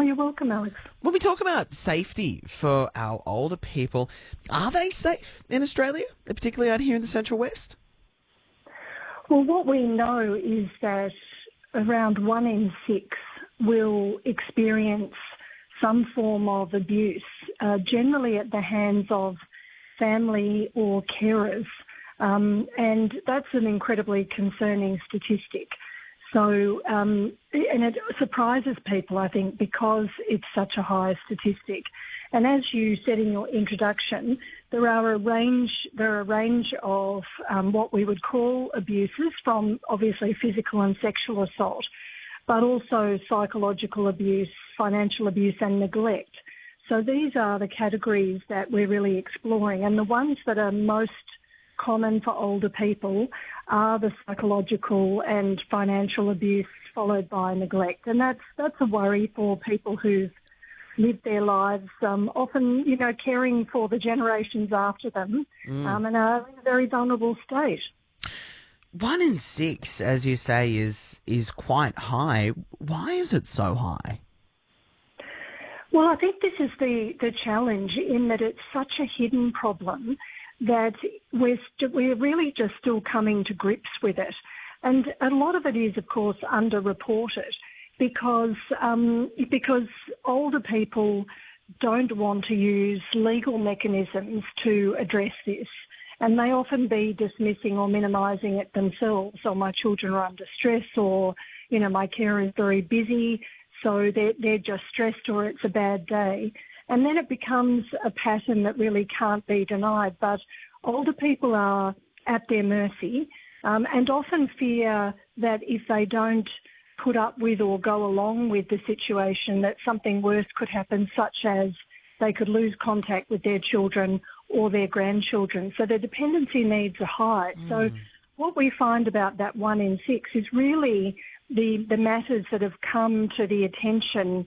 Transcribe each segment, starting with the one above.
you're welcome, Alex. When we talk about safety for our older people, are they safe in Australia, particularly out here in the Central West? Well, what we know is that around 1 in 6 will experience some form of abuse, generally at the hands of family or carers. And that's an incredibly concerning statistic. So, and it surprises people, I think, because it's such a high statistic. And as you said in your introduction, there are a range of what we would call abuses, from obviously physical and sexual assault, but also psychological abuse, financial abuse and neglect. So these are the categories that we're really exploring, and the ones that are most common for older people are the psychological and financial abuse, followed by neglect. And that's a worry for people who've lived their lives, often, caring for the generations after them, and are in a very vulnerable state. 1 in 6, as you say, is quite high. Why is it so high? Well, I think this is the challenge, in that it's such a hidden problem that we're really just still coming to grips with it. And a lot of it is, of course, underreported because older people don't want to use legal mechanisms to address this. And they often be dismissing or minimising it themselves. So my children are under stress, or, my carer is very busy, so they're just stressed, or it's a bad day. And then it becomes a pattern that really can't be denied. But older people are at their mercy, and often fear that if they don't put up with or go along with the situation, that something worse could happen, such as they could lose contact with their children or their grandchildren. So their dependency needs are high. So what we find about that 1 in 6 is really the matters that have come to the attention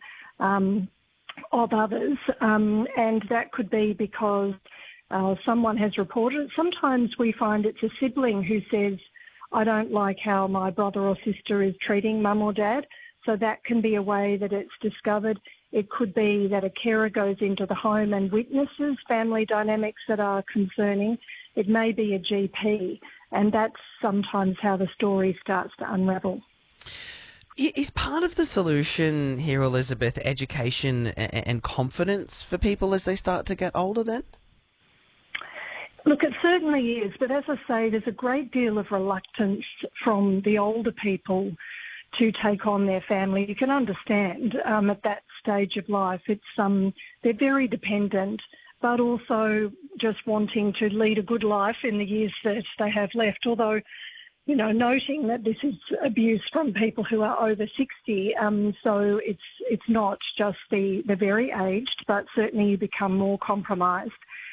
of others, and that could be because someone has reported it. Sometimes we find it's a sibling who says, I don't like how my brother or sister is treating mum or dad. So that can be a way that it's discovered. It could be that a carer goes into the home and witnesses family dynamics that are concerning. It may be a GP, and that's sometimes how the story starts to unravel. Is part of the solution here, Elizabeth, education and confidence for people as they start to get older then? Look, it certainly is, but as I say, there's a great deal of reluctance from the older people to take on their family. You can understand at that stage of life, they're very dependent, but also just wanting to lead a good life in the years that they have left. Although, noting that this is abuse from people who are over 60, so it's not just the very aged, but certainly you become more compromised.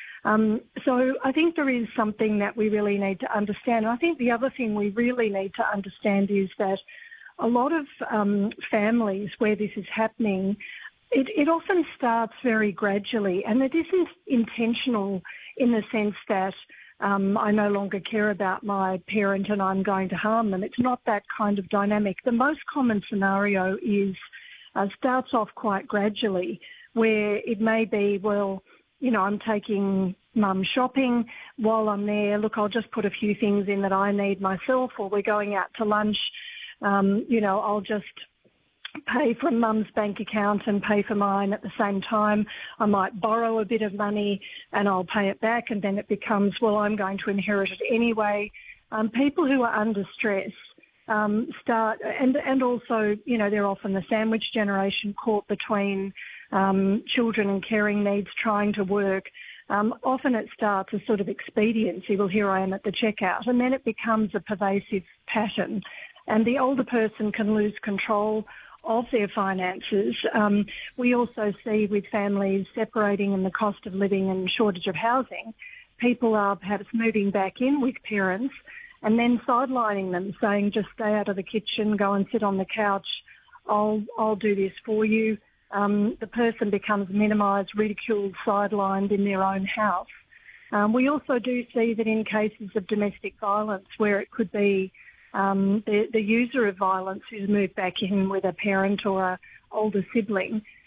So I think there is something that we really need to understand. And I think the other thing we really need to understand is that a lot of families where this is happening, it often starts very gradually, and it isn't intentional in the sense that I no longer care about my parent and I'm going to harm them. It's not that kind of dynamic. The most common scenario starts off quite gradually, where it may be, I'm taking mum shopping. While I'm there, look, I'll just put a few things in that I need myself, or we're going out to lunch. I'll just pay from mum's bank account and pay for mine at the same time. I might borrow a bit of money and I'll pay it back, and then it becomes, I'm going to inherit it anyway. People who are under stress start, and also, they're often the sandwich generation, caught between children and caring needs, trying to work. Often it starts as sort of expediency. Well, here I am at the checkout, and then it becomes a pervasive pattern. And the older person can lose control of their finances. We also see with families separating and the cost of living and shortage of housing, people are perhaps moving back in with parents and then sidelining them, saying, just stay out of the kitchen, go and sit on the couch, I'll do this for you. The person becomes minimised, ridiculed, sidelined in their own house. We also do see that in cases of domestic violence, where it could be the user of violence who's moved back in with a parent or an older sibling,